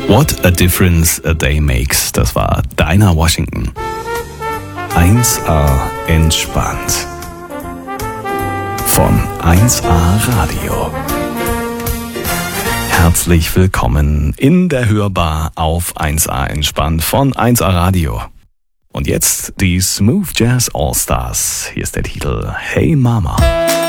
What a difference a day makes. Das war Dinah Washington. 1A entspannt. Von 1A Radio. Herzlich willkommen in der Hörbar auf 1A entspannt von 1A Radio. Und jetzt die Smooth Jazz All Stars. Hier ist der Titel Hey Mama.